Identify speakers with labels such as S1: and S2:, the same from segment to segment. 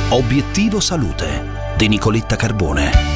S1: Obiettivo Salute di Nicoletta Carbone.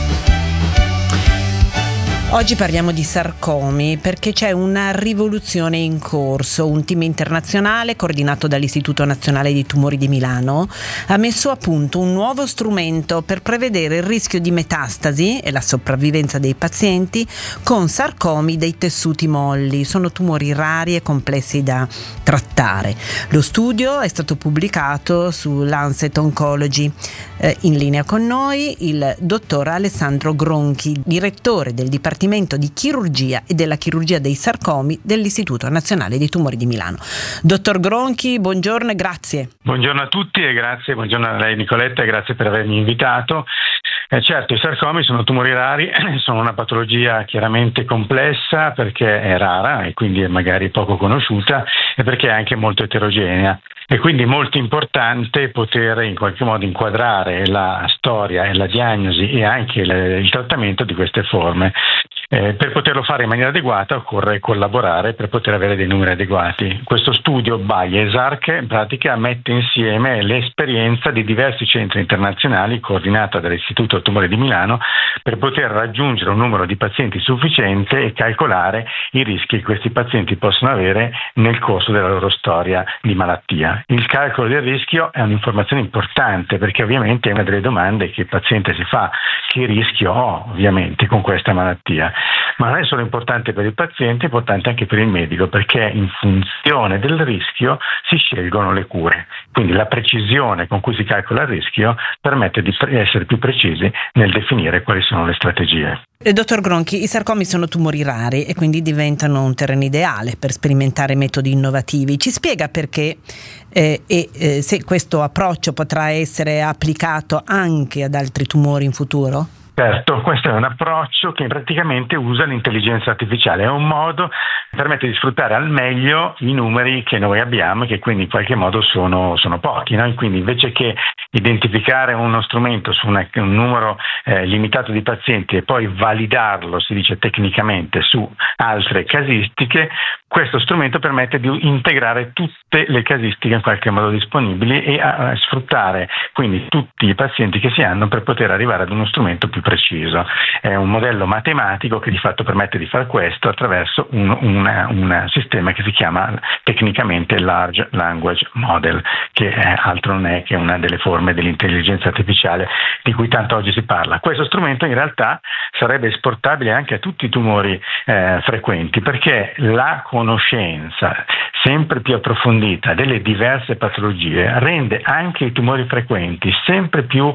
S2: Oggi parliamo di sarcomi perché c'è una rivoluzione in corso. Un team internazionale coordinato dall'Istituto Nazionale di Tumori di Milano ha messo a punto un nuovo strumento per prevedere il rischio di metastasi e la sopravvivenza dei pazienti con sarcomi dei tessuti molli. Sono tumori rari e complessi da trattare. Lo studio è stato pubblicato su Lancet Oncology. In linea con noi il dottor Alessandro Gronchi, direttore del Dipartimento di Chirurgia e della Chirurgia dei Sarcomi dell'Istituto Nazionale dei Tumori di Milano. Dottor Gronchi, buongiorno e grazie.
S3: Buongiorno a tutti e grazie, buongiorno a lei Nicoletta e grazie per avermi invitato. Certo, i sarcomi sono tumori rari, sono una patologia chiaramente complessa perché è rara e quindi è magari poco conosciuta e perché è anche molto eterogenea. E quindi molto importante poter in qualche modo inquadrare la storia e la diagnosi e anche il trattamento di queste forme. Per poterlo fare in maniera adeguata occorre collaborare per poter avere dei numeri adeguati. Questo studio BioESARC in pratica mette insieme l'esperienza di diversi centri internazionali coordinata dall'Istituto Tumori di Milano per poter raggiungere un numero di pazienti sufficiente e calcolare i rischi che questi pazienti possono avere nel corso della loro storia di malattia. Il calcolo del rischio è un'informazione importante perché ovviamente è una delle domande che il paziente si fa: che rischio ho ovviamente con questa malattia? Ma non è solo importante per il paziente, è importante anche per il medico perché in funzione del rischio si scelgono le cure. Quindi la precisione con cui si calcola il rischio permette di essere più precisi nel definire quali sono le strategie.
S2: Dottor Gronchi, i sarcomi sono tumori rari e quindi diventano un terreno ideale per sperimentare metodi innovativi. Ci spiega perché se questo approccio potrà essere applicato anche ad altri tumori in futuro?
S3: Certo, questo è un approccio che praticamente usa l'intelligenza artificiale, è un modo che permette di sfruttare al meglio i numeri che noi abbiamo, che quindi in qualche modo sono pochi, no? Quindi invece che identificare uno strumento su un numero limitato di pazienti e poi validarlo, si dice tecnicamente, su altre casistiche, questo strumento permette di integrare tutte le casistiche in qualche modo disponibili e a sfruttare quindi tutti i pazienti che si hanno per poter arrivare ad uno strumento più preciso. È un modello matematico che di fatto permette di fare questo attraverso un sistema che si chiama tecnicamente Large Language Model, che altro non è che una delle forme dell'intelligenza artificiale di cui tanto oggi si parla. Questo strumento in realtà sarebbe esportabile anche a tutti i tumori frequenti perché la conoscenza sempre più approfondita delle diverse patologie rende anche i tumori frequenti sempre più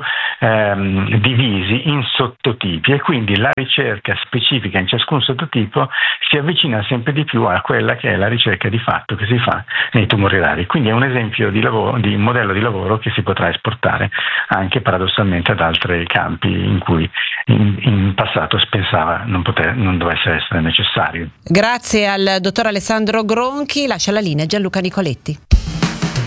S3: divisi in sottotipi e quindi la ricerca specifica in ciascun sottotipo si avvicina sempre di più a quella che è la ricerca di fatto che si fa nei tumori rari. Quindi è un esempio di modello di lavoro che si potrà esportare anche paradossalmente ad altri campi in cui in passato si pensava non dovesse essere necessario.
S2: Grazie al dottor Alessandro Gronchi, lascia la linea Gianluca Nicoletti.